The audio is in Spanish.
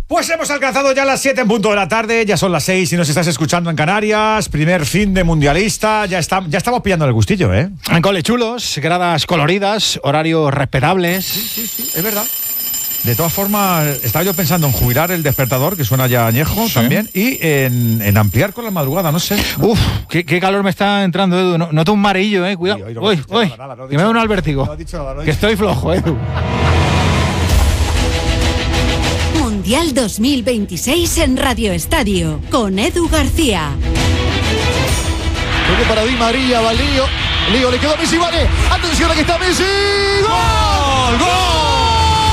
Pues hemos alcanzado ya las 7 en punto de la tarde, ya son las 6 y nos estás escuchando en Canarias, primer fin de mundialista, ya estamos pillando el gustillo, ¿eh? En colechulos, gradas coloridas, horarios respetables. Sí, es verdad. De todas formas, estaba yo pensando en jubilar el despertador, que suena ya añejo también, y en ampliar con la madrugada, no sé. Uf, qué calor me está entrando, Edu. Noto un marillo, cuidado. Uy, que me da un albertigo. Que estoy flojo, Edu. Mundial 2026 en Radio Estadio, con Edu García. Toque para Di María, va al lío. Le quedó a Messi, vale. Atención, aquí está Messi. ¡Gol!